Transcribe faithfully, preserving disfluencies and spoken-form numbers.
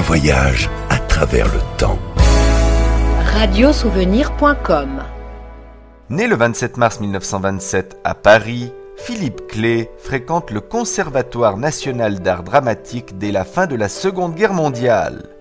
voyage à travers le temps. radiosouvenir point com. Né le vingt-sept mars mille neuf cent vingt-sept à Paris, Philippe Clay fréquente le Conservatoire national d'art dramatique dès la fin de la Seconde Guerre mondiale.